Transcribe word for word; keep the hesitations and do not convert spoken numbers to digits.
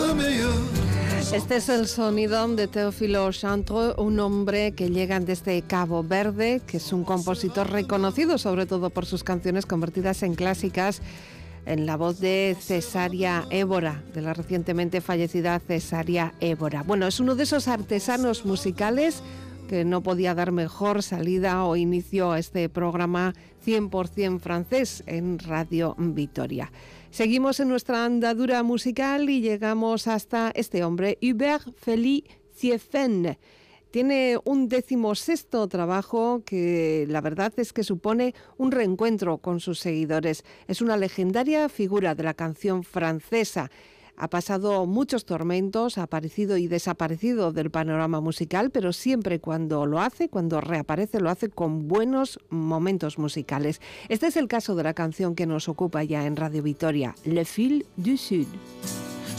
Este es el sonido de Théophile Chantre, un hombre que llega desde Cabo Verde, que es un compositor reconocido sobre todo por sus canciones convertidas en clásicas, en la voz de Cesárea Évora, de la recientemente fallecida Cesárea Évora. Bueno, es uno de esos artesanos musicales que no podía dar mejor salida o inicio a este programa cien por ciento francés en Radio Vitoria. Seguimos en nuestra andadura musical y llegamos hasta este hombre, Hubert Félix Thieffen. Tiene un decimosexto trabajo que la verdad es que supone un reencuentro con sus seguidores. Es una legendaria figura de la canción francesa. Ha pasado muchos tormentos, ha aparecido y desaparecido del panorama musical, pero siempre cuando lo hace, cuando reaparece, lo hace con buenos momentos musicales. Este es el caso de la canción que nos ocupa ya en Radio Vitoria, Le Fil du Sud.